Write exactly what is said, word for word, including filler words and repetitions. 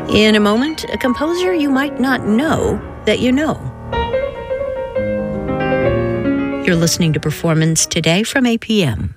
In a moment, a composer you might not know that you know. You're listening to Performance Today from A P M.